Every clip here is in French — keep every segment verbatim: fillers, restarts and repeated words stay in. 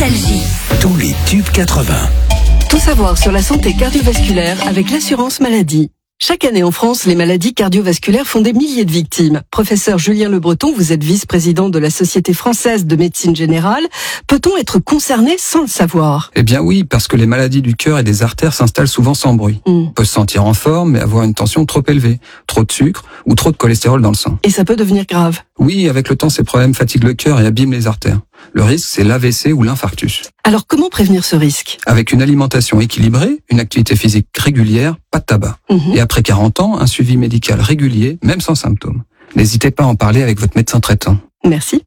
Nostalgie. Tous les tubes quatre-vingts. Tout savoir sur la santé cardiovasculaire avec l'assurance maladie. Chaque année en France, les maladies cardiovasculaires font des milliers de victimes. Professeur Julien Le Breton, vous êtes vice-président de la Société française de médecine générale. Peut-on être concerné sans le savoir ? Eh bien oui, parce que les maladies du cœur et des artères s'installent souvent sans bruit. Mm. On peut se sentir en forme, mais avoir une tension trop élevée, trop de sucre ou trop de cholestérol dans le sang. Et ça peut devenir grave ? Oui, avec le temps, ces problèmes fatiguent le cœur et abîment les artères. Le risque, c'est l'A V C ou l'infarctus. Alors comment prévenir ce risque ? Avec une alimentation équilibrée, une activité physique régulière, pas de tabac. Mmh. Et après quarante ans, un suivi médical régulier, même sans symptômes. N'hésitez pas à en parler avec votre médecin traitant. Merci.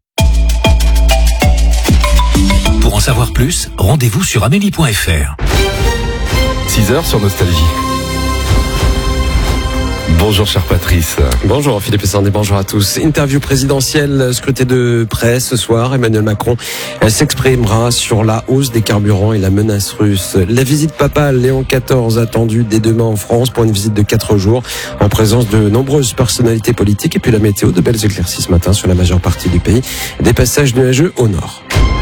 Pour en savoir plus, rendez-vous sur amélie point f r. six heures sur Nostalgie. Bonjour cher Patrice. Bonjour Philippe Sandé, bonjour à tous. Interview présidentielle, scruté de presse ce soir. Emmanuel Macron s'exprimera sur la hausse des carburants et la menace russe. La visite papale Léon quatorze attendue dès demain en France pour une visite de quatre jours en présence de nombreuses personnalités politiques. Et puis la météo, de belles éclaircies ce matin sur la majeure partie du pays. Des passages nuageux au nord.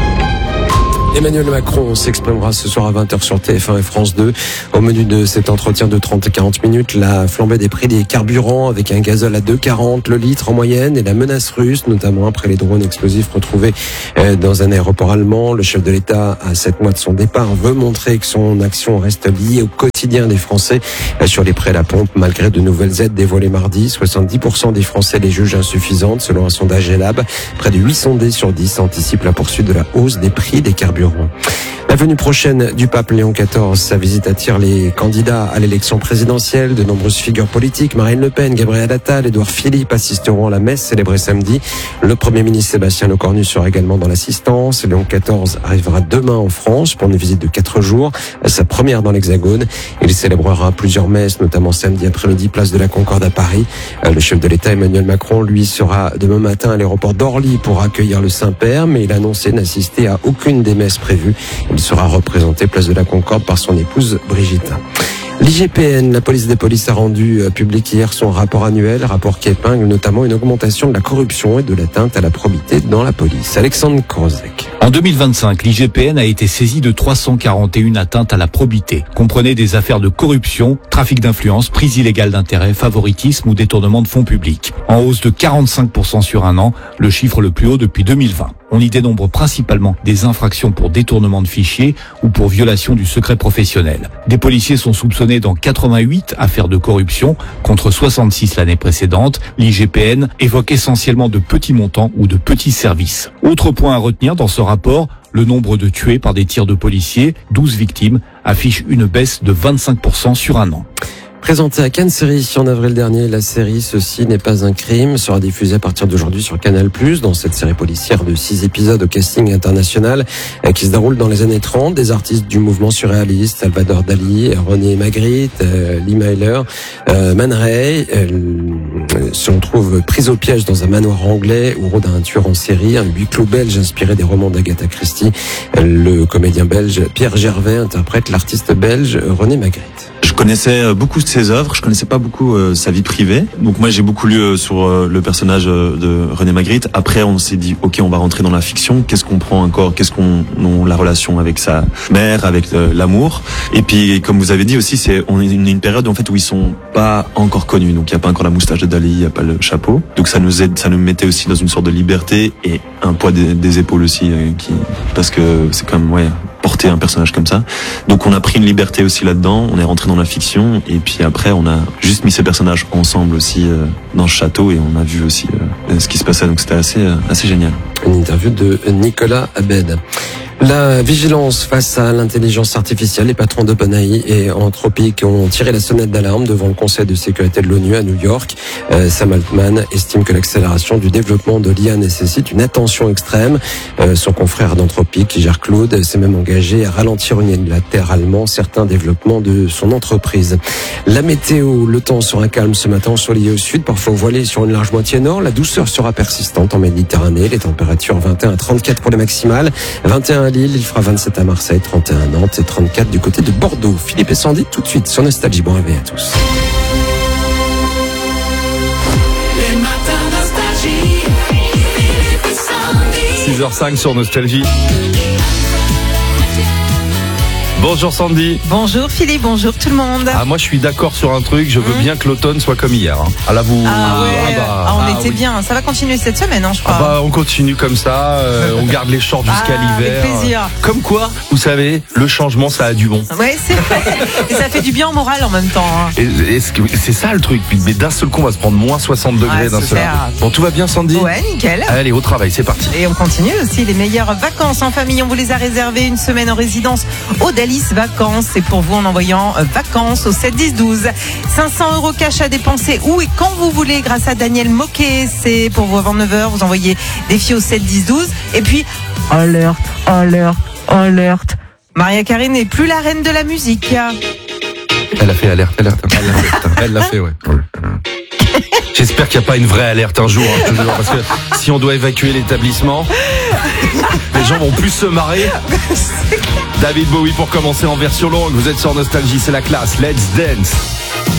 Emmanuel Macron s'exprimera ce soir à vingt heures sur T F un et France deux. Au menu de cet entretien de trente à quarante minutes, la flambée des prix des carburants avec un gazole à deux euros quarante le litre en moyenne et la menace russe, notamment après les drones explosifs retrouvés dans un aéroport allemand. Le chef de l'État, à sept mois de son départ, veut montrer que son action reste liée au quotidien des Français. Sur les prêts à la pompe, malgré de nouvelles aides dévoilées mardi, soixante-dix pour cent des Français les jugent insuffisantes. Selon un sondage Elab, près de huit sondés sur dix anticipent la poursuite de la hausse des prix des carburants. La venue prochaine du pape Léon quatorze, sa visite attire les candidats à l'élection présidentielle. De nombreuses figures politiques, Marine Le Pen, Gabriel Attal, Édouard Philippe assisteront à la messe célébrée samedi. Le Premier ministre Sébastien Lecornu sera également dans l'assistance. Léon quatorze arrivera demain en France pour une visite de quatre jours, sa première dans l'Hexagone. Il célébrera plusieurs messes, notamment samedi après-midi, place de la Concorde à Paris. Le chef de l'État Emmanuel Macron, lui, sera demain matin à l'aéroport d'Orly pour accueillir le Saint-Père, mais il a annoncé n'assister à aucune des messes prévues. Il sera représenté place de la Concorde par son épouse Brigitte. L'I G P N, la police des polices, a rendu public hier son rapport annuel, rapport qui épingle notamment une augmentation de la corruption et de l'atteinte à la probité dans la police. Alexandre Krozek. En deux mille vingt-cinq, l'I G P N a été saisie de trois cent quarante et une atteintes à la probité. Comprenaient des affaires de corruption, trafic d'influence, prise illégale d'intérêt, favoritisme ou détournement de fonds publics. En hausse de quarante-cinq pour cent sur un an, le chiffre le plus haut depuis deux mille vingt. On y dénombre principalement des infractions pour détournement de fichiers ou pour violation du secret professionnel. Des policiers sont soupçonnés dans quatre-vingt-huit affaires de corruption contre soixante-six l'année précédente. L'I G P N évoque essentiellement de petits montants ou de petits services. Autre point à retenir dans ce rapport, le nombre de tués par des tirs de policiers, douze victimes, affiche une baisse de vingt-cinq pour cent sur un an. Présentée à Cannes Série en avril dernier, la série Ceci n'est pas un crime sera diffusée à partir d'aujourd'hui sur Canal plus. Dans cette série policière de six épisodes au casting international qui se déroule dans les années trente, des artistes du mouvement surréaliste, Salvador Dali, René Magritte, euh, Lee Myler, euh, Man Ray, euh, se retrouvent pris au piège dans un manoir anglais où rôde un tueur en série, un huis clos belge inspiré des romans d'Agatha Christie. Le comédien belge Pierre Gervais interprète l'artiste belge René Magritte. Je connaissais beaucoup de ses œuvres, je connaissais pas beaucoup euh, sa vie privée. Donc moi j'ai beaucoup lu euh, sur euh, le personnage euh, de René Magritte. Après on s'est dit ok, on va rentrer dans la fiction. Qu'est-ce qu'on prend encore ? Qu'est-ce qu'on on, la relation avec sa mère, avec euh, l'amour. Et puis comme vous avez dit aussi, c'est on est une, une période en fait où ils sont pas encore connus. Donc il y a pas encore la moustache de Dali, il y a pas le chapeau. Donc ça nous aide, ça nous mettait aussi dans une sorte de liberté et un poids des, des épaules aussi euh, qui parce que c'est quand même ouais porter un personnage comme ça. Donc on a pris une liberté aussi là-dedans, on est rentré dans la fiction et puis après on a juste mis ces personnages ensemble aussi euh, dans le château et on a vu aussi euh, ce qui se passait, donc c'était assez, euh, assez génial. Une interview de Nicolas Abed. La vigilance face à l'intelligence artificielle, les patrons d'OpenAI et Anthropic ont tiré la sonnette d'alarme devant le Conseil de sécurité de l'ONU à New York. Euh, Sam Altman estime que l'accélération du développement de l'I A nécessite une attention extrême. Euh, son confrère d'Anthropic, qui gère Claude, s'est même engagé à ralentir unilatéralement certains développements de son entreprise. La météo, le temps sera calme ce matin, ensoleillé au sud, parfois voilé sur une large moitié nord. La douceur sera persistante en Méditerranée. Les températures vingt et un à trente-quatre pour les maximales, vingt et un à Lille, il fera vingt-sept à Marseille, trente et un à Nantes et trente-quatre du côté de Bordeaux. Philippe et Sandy, tout de suite sur Nostalgie. Bon réveil à tous. Les matins Nostalgie. Philippe et Sandy. six heures cinq sur Nostalgie. Bonjour Sandy. Bonjour Philippe, bonjour tout le monde. Ah, moi je suis d'accord sur un truc, je veux Mmh. bien que l'automne soit comme hier. Hein. Ah là vous. Ah ouais, ah, bah, ah, on ah, était oui. bien. Ça va continuer cette semaine, hein, je crois. Ah bah on continue comme ça, euh, on garde les shorts jusqu'à Ah, l'hiver. avec plaisir. Comme quoi, vous savez, le changement ça a du bon. Ouais, c'est vrai. Et ça fait du bien au moral en même temps. Hein. Et, est-ce que c'est ça le truc, mais d'un seul coup on va se prendre moins soixante degrés Ouais, d'un c'est seul clair. coup. Bon, tout va bien Sandy? Ouais, nickel. Allez, au travail, c'est parti. Et on continue aussi les meilleures vacances en famille. On vous les a réservées une semaine en résidence au Dalis Vacances. C'est pour vous en envoyant euh, vacances au sept dix douze. cinq cents euros cash à dépenser où et quand vous voulez grâce à Daniel Moquet. C'est pour vous avant neuf heures. Vous envoyez des filles au sept dix douze. Et puis, alerte, alerte, alerte. Maria Carey n'est plus la reine de la musique. Elle a fait alerte, alerte, alerte. Elle l'a fait, ouais. J'espère qu'il n'y a pas une vraie alerte un jour, hein, je te jure, parce que si on doit évacuer l'établissement, les gens vont plus se marrer. David Bowie pour commencer en version longue. Vous êtes sur Nostalgie, c'est la classe. Let's dance.